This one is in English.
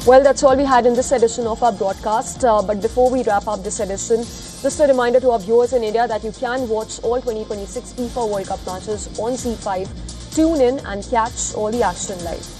Well, that's all we had in this edition of our broadcast. But before we wrap up this edition, just a reminder to our viewers in India that you can watch all 2026 FIFA World Cup matches on ZEE5. Tune in and catch all the action live.